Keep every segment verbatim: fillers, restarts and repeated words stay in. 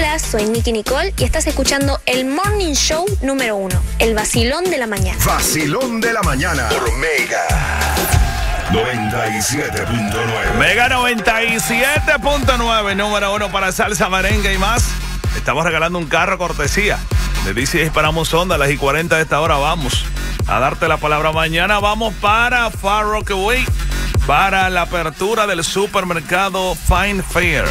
días, soy Nicky Nicole y estás escuchando el Morning Show número uno, el vacilón de la mañana. Vacilón de la mañana por Mega noventa y siete punto nueve. Mega noventa y siete punto nueve, número uno para salsa, merengue y más. Estamos regalando un carro cortesía de D C Paramos Honda a las y cuarenta de esta hora. Vamos a darte la palabra mañana. Vamos para Far Rockaway, para la apertura del supermercado Fine Fair.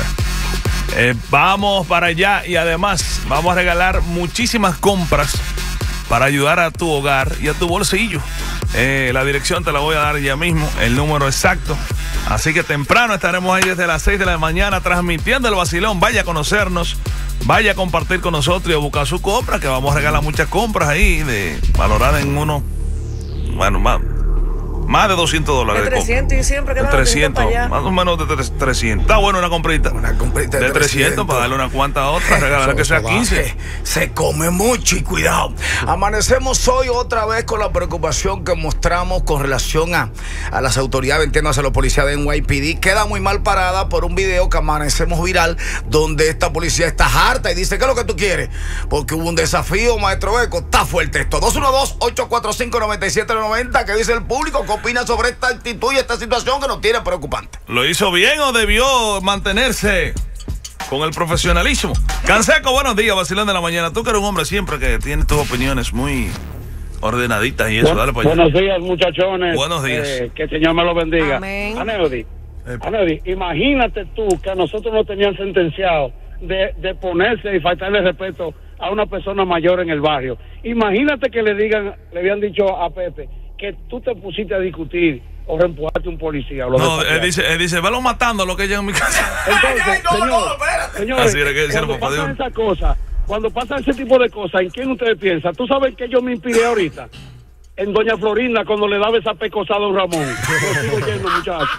Eh, vamos para allá y además vamos a regalar muchísimas compras para ayudar a tu hogar y a tu bolsillo. Eh, la dirección te la voy a dar ya mismo, el número exacto. Así que temprano estaremos ahí desde las seis de la mañana transmitiendo el vacilón. Vaya a conocernos, vaya a compartir con nosotros y a buscar su compra, que vamos a regalar muchas compras ahí de valoradas en uno, bueno, más, más de doscientos dólares. De trescientos y siempre que trescientos, más o menos de trescientos. Está bueno una comprita. Una comprita de, de trescientos, trescientos para darle una cuanta a otra, regalar que sea quince. Se come mucho y cuidado. Amanecemos hoy otra vez con la preocupación que mostramos con relación a, a las autoridades, entiéndase, los policías de N Y P D. Queda muy mal parada por un video que amanecemos viral donde esta policía está harta y dice: ¿qué es lo que tú quieres? Porque hubo un desafío, maestro Beco. Está fuerte esto. dos uno dos, ocho cuatro cinco, nueve siete nueve cero. ¿Qué dice el público? ¿Qué opina sobre esta actitud y esta situación que nos tiene preocupante? ¿Lo hizo bien o debió mantenerse con el profesionalismo? Canseco, buenos días, vacilón de la mañana. Tú que eres un hombre siempre que tiene tus opiniones muy ordenaditas y eso. Bueno, dale para allá. Buenos días, muchachones. Buenos días. Eh, que el Señor me lo bendiga. Amén. Aneudi, Aneudi, imagínate tú que a nosotros nos tenían sentenciado de, de ponerse y faltarle respeto a una persona mayor en el barrio. Imagínate que le digan, le habían dicho a Pepe que tú te pusiste a discutir o reempujaste un policía. O lo no, él dice, él dice, velo matando lo que llega en mi casa. Entonces, ay, ay, no, señor, no, espérate. señores, Así era que decía el cuando papá pasan Dios. esas cosas, cuando pasan ese tipo de cosas, ¿en quién ustedes piensan? ¿Tú sabes que yo me inspiré ahorita? En doña Florinda, cuando le daba esa pecosada a don Ramón. Yo sigo yendo, muchachos.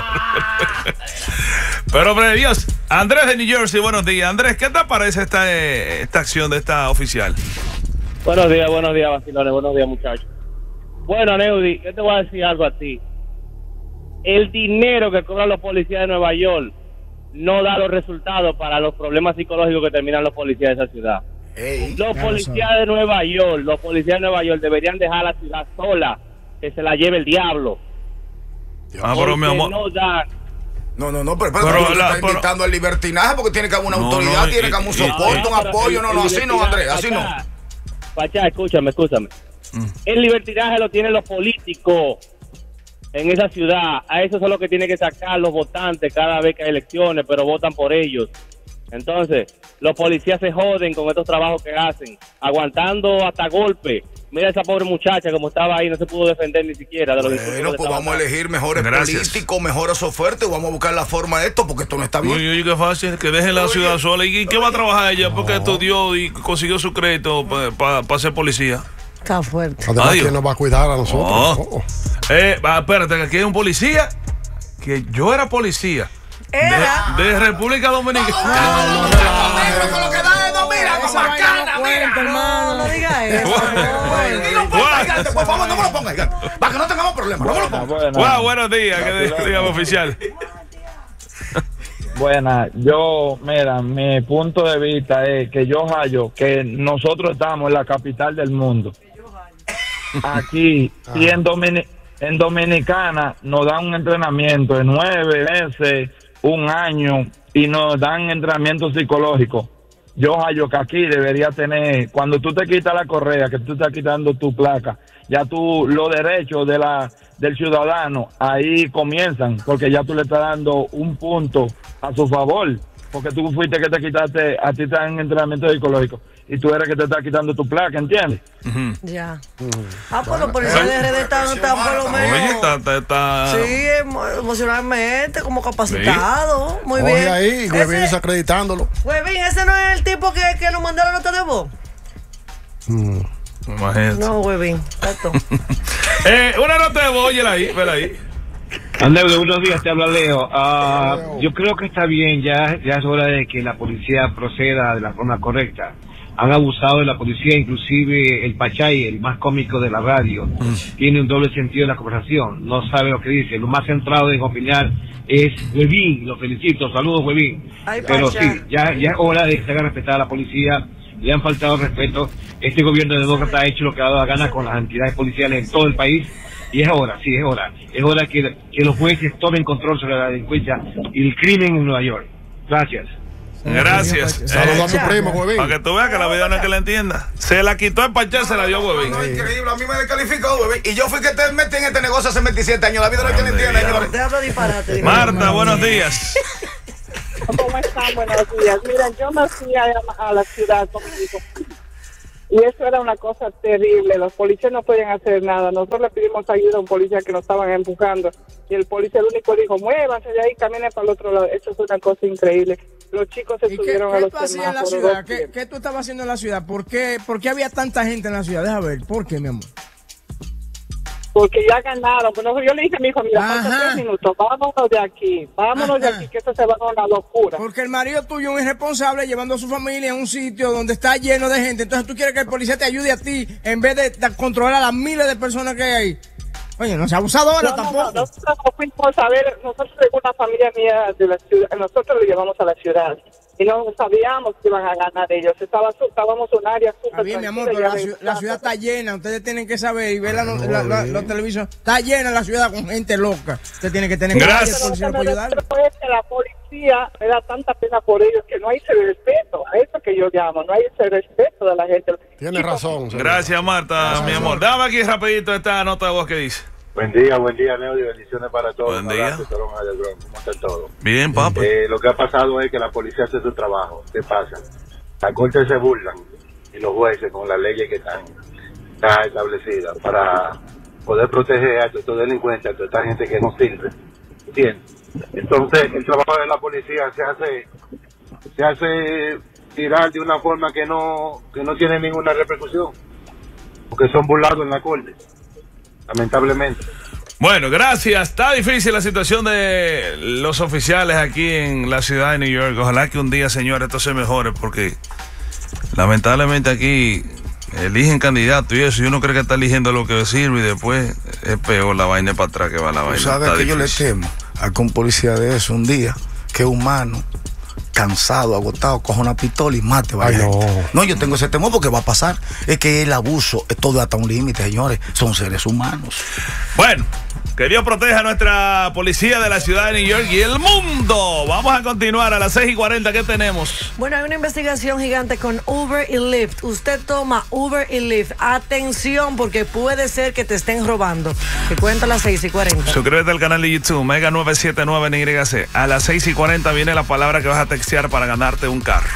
Pero, hombre, Dios. Andrés de New Jersey, buenos días. Andrés, ¿qué te parece esta, eh, esta acción de esta oficial? Buenos días, buenos días, vacilones, buenos días, muchachos. Bueno, Neudi, yo te voy a decir algo a ti. El dinero que cobran los policías de Nueva York no da los resultados para los problemas psicológicos que terminan los policías de esa ciudad. Ey, los policías de Nueva York, los policías de Nueva York deberían dejar la ciudad sola, que se la lleve el diablo. Ah, pero mi amor. No dan. No, no, no, pero, pero, pero tú la, estás pero, invitando al libertinaje porque tiene que haber una no, autoridad, no, tiene y, que haber un y, soporte, y, un apoyo. No, no, así no, Andrés, así no. Pachá, escúchame, escúchame. Mm. El libertinaje lo tienen los políticos en esa ciudad. A eso son los que tienen que sacar los votantes cada vez que hay elecciones, pero votan por ellos. Entonces, los policías se joden con estos trabajos que hacen, aguantando hasta golpe. Mira esa pobre muchacha como estaba ahí, no se pudo defender ni siquiera de los Bueno, pues vamos a elegir mejores Gracias. políticos, mejores ofertas y vamos a buscar la forma de esto porque esto no está bien. Oye, oye, qué fácil, que dejen la Oye. ciudad sola. ¿Y qué va a trabajar ella? Porque No. estudió y consiguió su crédito para pa, pa ser policía. Está fuerte. Además, Adiós. ¿quién nos va a cuidar a nosotros? Oh. Oh. Eh, va, espérate, que aquí hay un policía que yo era policía. Era. De, de República Dominicana. No, no, no, con lo que da es no, mira, con Esa vaina bacana, no mira. cuenta, hermano, no diga eso. Y no ponga gigante, por favor, no me lo ponga gigante. Para que no tengamos problemas, no me lo ponga. Wow, buenos días, que digamos oficial. Buena, yo, mira, mi punto de vista es que yo hallo que nosotros estamos en la capital del mundo. Aquí, y en, Domini en Dominicana nos dan un entrenamiento de nueve meses, un año, y nos dan entrenamiento psicológico. Yo hallo que aquí debería tener, cuando tú te quitas la correa, que tú estás quitando tu placa, ya tú, los derechos de la, del ciudadano, ahí comienzan, porque ya tú le estás dando un punto a su favor, porque tú fuiste que te quitaste, a ti estás en entrenamiento psicológico, y tú eres que te estás quitando tu placa, ¿entiendes? Uh-huh. Ya. Ah, pues los policías de R D están, están por lo menos. Oye, está, está, está. Sí, emo- emocionalmente, como capacitado. Muy Oye, bien. ahí, Huevín Ese- desacreditándolo. Huevín, ese no es el tipo que, que nos mandó la nota de voz. Mm. Imagínate. No, Huevín, exacto. eh, una nota de voz, óyela ahí, vela ahí. Andrés, buenos días, te habla Leo. Uh, yo creo que está bien, ya, ya es hora de que la policía proceda de la forma correcta. han abusado de la policía, inclusive el Pachay, el más cómico de la radio, mm. tiene un doble sentido en la conversación, no sabe lo que dice, lo más centrado en opinar es Huevín, lo felicito, saludos Huevín. Ay, pero sí, ya, ya es hora de que se haga respetar a la policía, le han faltado respeto, este gobierno demócrata ha hecho lo que ha dado la gana con las entidades policiales en todo el país, y es hora, sí, es hora, es hora que, que los jueces tomen control sobre la delincuencia y el crimen en Nueva York. Gracias. Gracias. Saludos a mi primo, Huevín. Para que tú veas que la vida no es que la entienda. Se la quitó el Pachá, se la dio Huevín. No, increíble, a mí me descalificó, Huevín. Y yo fui que te metí en este negocio hace veintisiete años. La vida no es que la entienda, señores. Te hablo disparate. Marta, buenos días. ¿Cómo están? Buenos días. Mira, yo me fui a, a la ciudad con mi hijo. Y eso era una cosa terrible. Los policías no podían hacer nada. Nosotros le pedimos ayuda a un policía que nos estaban empujando. Y el policía, el único, dijo, muévanse de ahí, caminen para el otro lado. Eso es una cosa increíble. Los chicos se subieron a los semáforos. ¿Qué tú hacías en la ciudad? ¿Qué, ¿Qué tú estabas haciendo en la ciudad? ¿Por qué, ¿Por qué había tanta gente en la ciudad? Deja ver. ¿Por qué, mi amor? Porque ya ganaron. Bueno, yo le dije a mi hijo, mira, falta tres minutos, vámonos de aquí, vámonos Ajá. de aquí, que esto se va a una locura. Porque el marido tuyo es un irresponsable llevando a su familia a un sitio donde está lleno de gente, entonces tú quieres que el policía te ayude a ti en vez de, de controlar a las miles de personas que hay ahí. Oye, no sea abusadora no, tampoco. No, no, nosotros fuimos a ver, nosotros tenemos una familia mía de la ciudad, nosotros lo llevamos a la ciudad. Y no sabíamos que iban a ganar ellos. Estaba, estábamos en un área súper bien, mi amor, pero la, ciudad, la ciudad está llena. Ustedes tienen que saber y ver la, no, la, la, la televisión. Está llena la ciudad con gente loca. Usted tiene que tener Gracias. Policía para ayudar. Es que la policía me da tanta pena por ellos que no hay ese respeto. A eso que yo llamo. No hay ese respeto de la gente. Tiene razón. Señor. Gracias, Marta, Gracias, mi amor. Dame aquí rapidito esta nota de voz que dice. Buen día, buen día, Neo, y bendiciones para todos. Buen día. ¿Cómo están todos? Bien, papá. Eh, lo que ha pasado es que la policía hace su trabajo. ¿Qué pasa? Las cortes se burlan y los jueces con las leyes que están, están establecidas para poder proteger a estos delincuentes, a toda esta gente que no sirve. ¿Entiendes? Entonces, el trabajo de la policía se hace se hace tirar de una forma que no que no tiene ninguna repercusión, porque son burlados en la corte. Lamentablemente. Bueno, gracias. Está difícil la situación de los oficiales aquí en la ciudad de New York. Ojalá que un día, señores, esto se mejore, porque lamentablemente aquí eligen candidatos y eso, y uno cree que está eligiendo lo que sirve y después es peor la vaina para atrás que va la vaina. ¿Sabes que yo le temo a que un policía de eso un día, que es humano, cansado, agotado, coja una pistola y mate? Vaya. Ay, no. no, yo tengo ese temor porque va a pasar. Es que el abuso es todo hasta un límite, señores. Son seres humanos. Bueno, que Dios proteja a nuestra policía de la ciudad de New York y el mundo. Vamos a continuar a las seis y cuarenta. ¿Qué tenemos? Bueno, hay una investigación gigante con Uber y Lyft. Usted toma Uber y Lyft. Atención, porque puede ser que te estén robando. Que cuenta a las seis y cuarenta. Suscríbete al canal de YouTube, Mega nueve siete nueve en Y C. A las seis y cuarenta viene la palabra que vas a textear para ganarte un carro.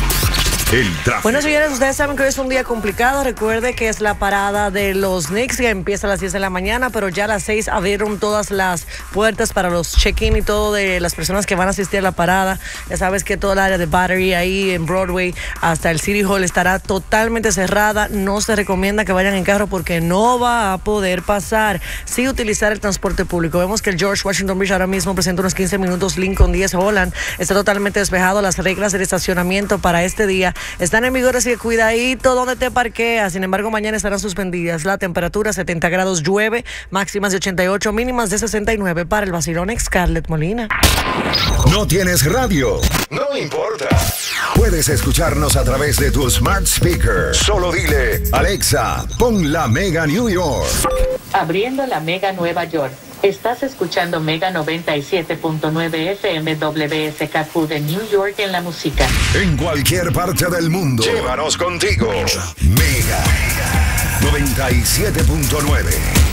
El tráfico. Bueno, señores, ustedes saben que hoy es un día complicado. Recuerde que es la parada de los Knicks, que empieza a las diez de la mañana, pero ya a las seis abrieron todas las puertas para los check-in y todo de las personas que van a asistir a la parada. Ya sabes que toda el área de Battery ahí en Broadway hasta el City Hall estará totalmente cerrada. No se recomienda que vayan en carro porque no va a poder pasar. Sí utilizar el transporte público. Vemos que el George Washington Bridge ahora mismo presenta unos quince minutos. Lincoln diez Holland está totalmente despejado. Las reglas del estacionamiento para este día están en vigor, así que cuidadito donde te parqueas. Sin embargo, mañana estarán suspendidas. La temperatura setenta grados, llueve, máximas de ochenta y ocho, mínimas de sesenta y nueve. Para el vacilón, Scarlett Molina. ¿No tienes radio? No importa. Puedes escucharnos a través de tu smart speaker. Solo dile, Alexa, pon la Mega New York. Abriendo la Mega Nueva York. Estás escuchando Mega noventa y siete punto nueve F M W S K Q de New York en la música. En cualquier parte del mundo. Llévanos contigo. Mega noventa y siete punto nueve.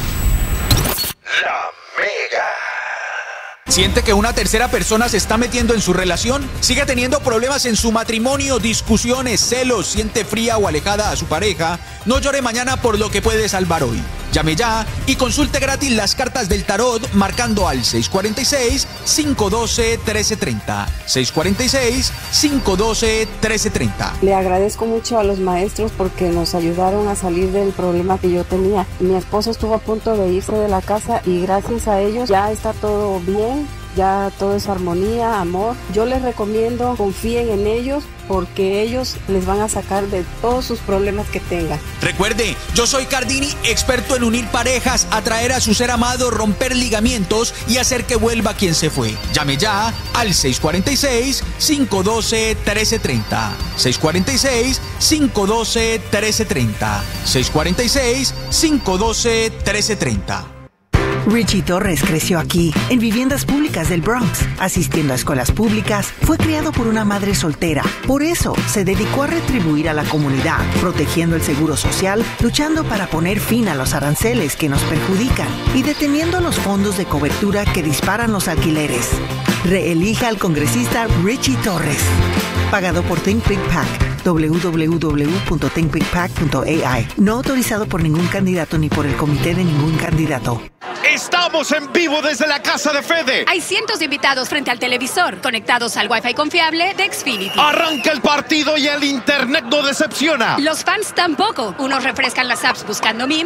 La Mega. ¿Siente que una tercera persona se está metiendo en su relación? ¿Sigue teniendo problemas en su matrimonio, discusiones, celos, siente fría o alejada a su pareja? No llore mañana por lo que puede salvar hoy. Llame ya y consulte gratis las cartas del tarot marcando al seis cuatro seis, cinco uno dos, uno tres tres cero. seis cuatro seis, cinco uno dos, uno tres tres cero. Le agradezco mucho a los maestros porque nos ayudaron a salir del problema que yo tenía. Mi esposo estuvo a punto de irse de la casa y gracias a ellos ya está todo bien. ya todo es armonía, amor. Yo les recomiendo, confíen en ellos porque ellos les van a sacar de todos sus problemas que tengan. Recuerde, yo soy Cardini, experto en unir parejas, atraer a su ser amado, romper ligamientos y hacer que vuelva quien se fue. Llame ya al seis cuatro seis, cinco uno dos, uno tres tres cero. seis cuatro seis, cinco uno dos, uno tres tres cero. seis cuatro seis, cinco uno dos, uno tres tres cero. Richie Torres creció aquí, en viviendas públicas del Bronx, asistiendo a escuelas públicas. Fue criado por una madre soltera. Por eso, se dedicó a retribuir a la comunidad, protegiendo el seguro social, luchando para poner fin a los aranceles que nos perjudican y deteniendo los fondos de cobertura que disparan los alquileres. Reelija al congresista Richie Torres. Pagado por Think Big Pac. doble u doble u doble u punto think big pac punto a i. No autorizado por ningún candidato ni por el comité de ningún candidato. Estamos en vivo desde la casa de Fede. Hay cientos de invitados frente al televisor, conectados al Wi-Fi confiable de Xfinity. Arranca el partido y el internet no decepciona. Los fans tampoco. Unos refrescan las apps buscando memes